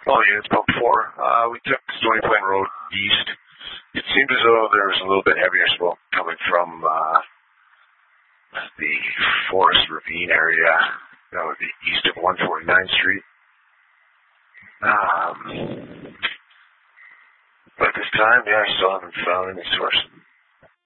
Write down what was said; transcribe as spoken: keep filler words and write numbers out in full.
Oh, units pump four. Uh, we took Stony Point Road east. It seemed as though there was a little bit heavier smoke coming from uh, the Forest Ravine area, that would be east of one forty-ninth Street. Um, but this time, yeah, I still haven't found any source.